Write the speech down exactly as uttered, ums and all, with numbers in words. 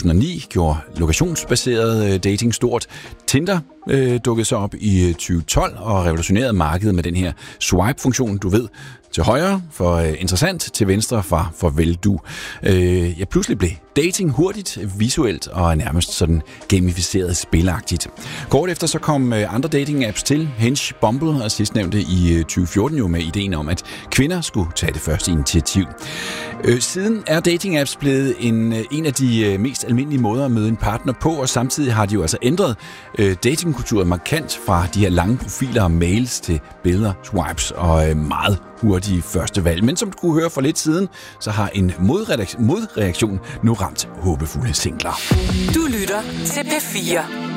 tusind og ni gjorde lokationsbaseret dating stort. Tinder øh, dukkede så op i tyve tolv og revolutionerede markedet med den her swipe-funktion, du ved, til højre for øh, interessant, til venstre for farvel du. Øh, ja, pludselig blev dating hurtigt, visuelt og nærmest sådan gamificeret spilagtigt. Kort efter så kom øh, andre dating-apps til, Hinge, Bumble og sidstnævnte i øh, tyve fjorten jo med ideen om, at kvinder skulle tage det første initiativ. Øh, siden er dating-apps blevet en, øh, en af de øh, mest almindelige måder at møde en partner på, og samtidig har de jo altså ændret øh, datingkulturen markant fra de her lange profiler og mails til billeder, swipes og øh, meget hurtige første valg. Men som du kunne høre for lidt siden, så har en modreaktion, modreaktion nu ramt håbefulde singler. Du lytter til P fire.